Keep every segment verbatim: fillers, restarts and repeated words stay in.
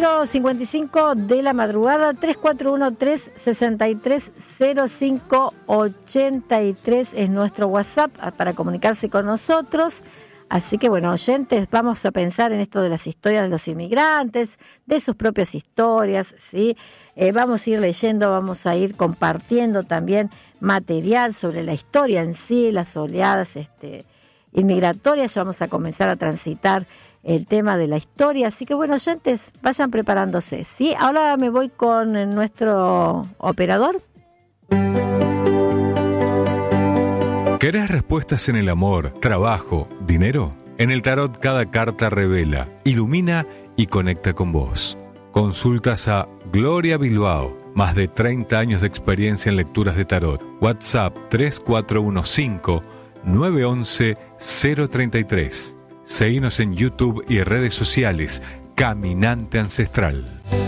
cero cincuenta y cinco de la madrugada, tres cuatro uno tres sesenta y tres cero cinco ochenta y tres es nuestro WhatsApp para comunicarse con nosotros. Así que bueno, oyentes, vamos a pensar en esto de las historias de los inmigrantes, de sus propias historias, ¿sí? Eh, vamos a ir leyendo, vamos a ir compartiendo también material sobre la historia en sí, las oleadas este, inmigratorias. Ya vamos a comenzar a transitar el tema de la historia. Así que bueno, oyentes, vayan preparándose, ¿sí? Ahora me voy con nuestro operador. ¿Querés respuestas en el amor, trabajo, dinero? En el tarot cada carta revela, ilumina y conecta con vos. Consultas a Gloria Bilbao, más de treinta años de experiencia en lecturas de tarot. WhatsApp tres cuatro uno cinco nueve once cero treinta y tres. Seguinos en YouTube y redes sociales. Caminante Ancestral.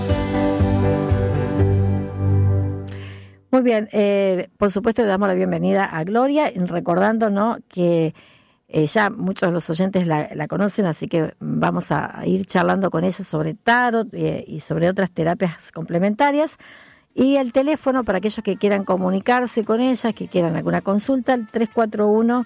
Muy bien, eh, por supuesto le damos la bienvenida a Gloria, recordándonos que eh, ya muchos de los oyentes la, la conocen, así que vamos a ir charlando con ella sobre tarot eh, y sobre otras terapias complementarias. Y el teléfono para aquellos que quieran comunicarse con ella, que quieran alguna consulta, el tres cuatro uno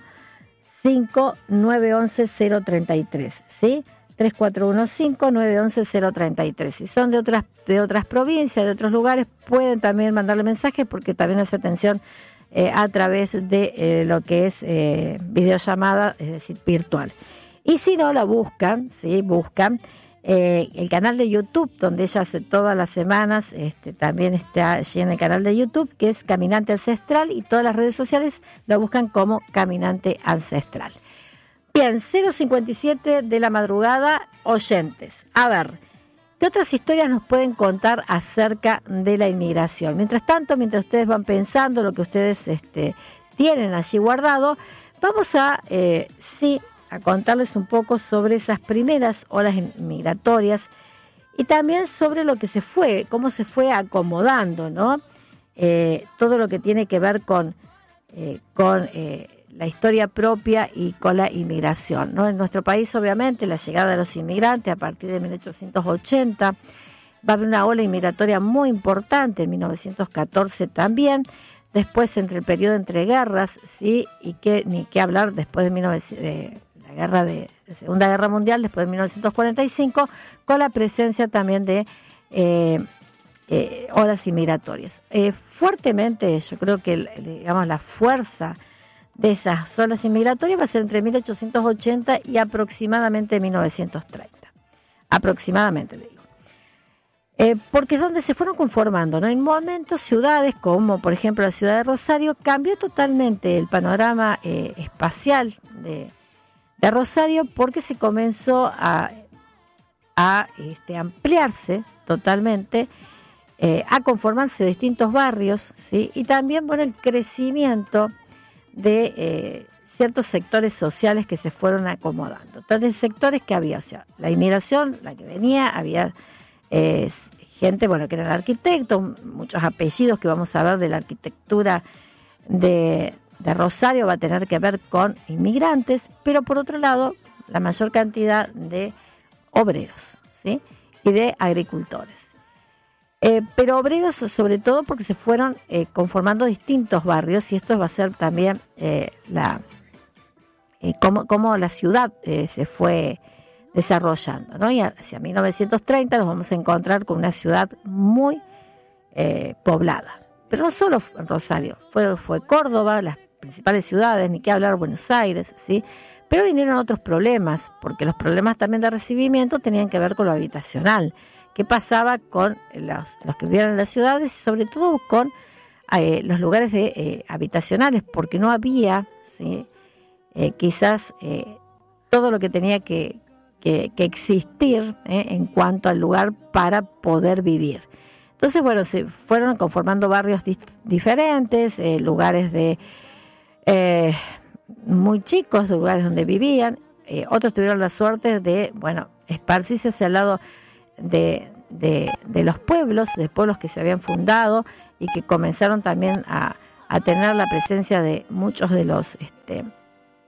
cinco nueve once cero treinta y tres, ¿sí? tres cuatro uno cinco nueve once cero treinta y tres. Si son de otras de otras provincias, de otros lugares, pueden también mandarle mensajes porque también hace atención eh, a través de eh, lo que es eh, videollamada, es decir, virtual. Y si no, la buscan, ¿sí? Buscan eh, el canal de YouTube, donde ella hace todas las semanas, este, también está allí en el canal de YouTube, que es Caminante Ancestral, y todas las redes sociales lo buscan como Caminante Ancestral. Bien, cero cincuenta y siete de la madrugada, oyentes. A ver, ¿qué otras historias nos pueden contar acerca de la inmigración? Mientras tanto, mientras ustedes van pensando lo que ustedes este, tienen allí guardado, vamos a, eh, sí, a contarles un poco sobre esas primeras olas migratorias y también sobre lo que se fue, cómo se fue acomodando, ¿no? Eh, todo lo que tiene que ver con... Eh, con eh, la historia propia y con la inmigración, ¿no? En nuestro país, obviamente, la llegada de los inmigrantes a partir de mil ochocientos ochenta, va a haber una ola inmigratoria muy importante en mil novecientos catorce también, después entre el periodo entre guerras, ¿sí? Y que ni qué hablar después de, mil novecientos, de la guerra de, de Segunda Guerra Mundial, después de mil novecientos cuarenta y cinco, con la presencia también de eh, eh, olas inmigratorias. Eh, fuertemente, yo creo que, digamos, la fuerza de esas olas inmigratorias va a ser entre mil ochocientos ochenta y aproximadamente mil novecientos treinta. Aproximadamente, le digo. Eh, porque es donde se fueron conformando, ¿no? En momentos, ciudades como, por ejemplo, la ciudad de Rosario, cambió totalmente el panorama eh, espacial de, de Rosario porque se comenzó a, a este, ampliarse totalmente, eh, a conformarse distintos barrios, ¿sí? Y también, bueno, el crecimiento de eh, ciertos sectores sociales que se fueron acomodando. Entonces, sectores que había, o sea, la inmigración, la que venía, había eh, gente, bueno, que eran arquitectos, muchos apellidos que vamos a ver de la arquitectura de, de Rosario va a tener que ver con inmigrantes, pero por otro lado, la mayor cantidad de obreros, ¿sí? Y de agricultores. Eh, pero obreros sobre todo porque se fueron eh, conformando distintos barrios y esto va a ser también eh, la eh, cómo, cómo la ciudad eh, se fue desarrollando, ¿no? Y hacia mil novecientos treinta nos vamos a encontrar con una ciudad muy eh, poblada, pero no solo en Rosario, fue, fue Córdoba, las principales ciudades, ni qué hablar, Buenos Aires, ¿sí? Pero vinieron otros problemas, porque los problemas también de recibimiento tenían que ver con lo habitacional. ¿Qué pasaba con los, los que vivían en las ciudades y sobre todo con eh, los lugares de, eh, habitacionales? Porque no había, ¿sí? eh, quizás eh, todo lo que tenía que, que, que existir eh, en cuanto al lugar para poder vivir. Entonces, bueno, se fueron conformando barrios dis- diferentes, eh, lugares de eh, muy chicos, lugares donde vivían. Eh, otros tuvieron la suerte de, bueno, esparcirse hacia el lado De, de, de los pueblos, de pueblos que se habían fundado y que comenzaron también a, a tener la presencia de muchos de los este,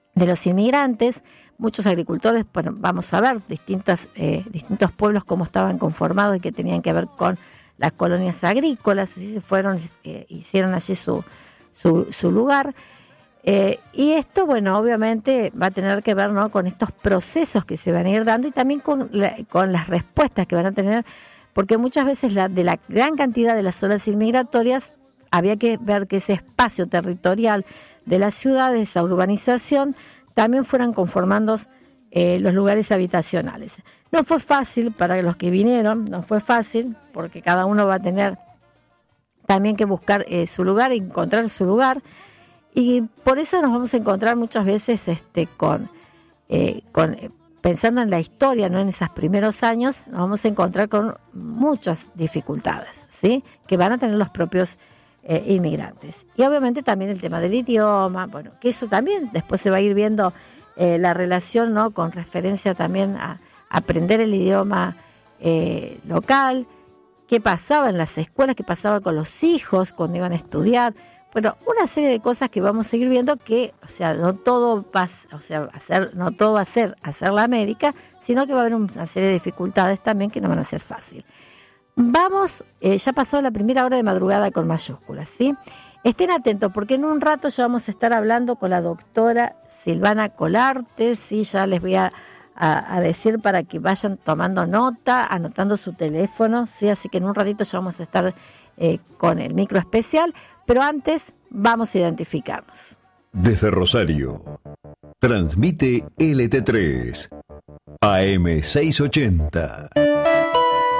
de los inmigrantes. Muchos agricultores, bueno, vamos a ver distintas, eh, distintos pueblos cómo estaban conformados y que tenían que ver con las colonias agrícolas, así se fueron, eh, hicieron allí su, su, su lugar. Eh, y esto, bueno, obviamente va a tener que ver, ¿no?, con estos procesos que se van a ir dando y también con, la, con las respuestas que van a tener, porque muchas veces la, de la gran cantidad de las olas inmigratorias había que ver que ese espacio territorial de las ciudades, esa urbanización, también fueran conformando eh, los lugares habitacionales. No fue fácil para los que vinieron, no fue fácil, porque cada uno va a tener también que buscar eh, su lugar, encontrar su lugar, y por eso nos vamos a encontrar muchas veces este, con, eh, con eh, pensando en la historia, no en esos primeros años, nos vamos a encontrar con muchas dificultades, ¿sí?, que van a tener los propios Eh, inmigrantes. Y obviamente también el tema del idioma, bueno, que eso también después se va a ir viendo eh, la relación, ¿no?, con referencia también a, a aprender el idioma eh, local, qué pasaba en las escuelas, qué pasaba con los hijos cuando iban a estudiar, bueno, una serie de cosas que vamos a seguir viendo que, o sea, no todo va, o sea, hacer, no todo va a ser hacer la América, sino que va a haber una serie de dificultades también que no van a ser fáciles. Vamos, eh, ya pasó la primera hora de madrugada con mayúsculas, ¿sí? Estén atentos porque en un rato ya vamos a estar hablando con la doctora Silvana Colarte, ¿sí? Ya les voy a, a, a decir para que vayan tomando nota, anotando su teléfono, ¿sí? Así que en un ratito ya vamos a estar eh, con el micro especial, pero antes vamos a identificarnos. Desde Rosario, transmite L T tres, A M seiscientos ochenta.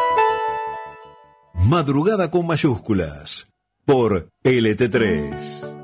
Madrugada con mayúsculas por L T tres.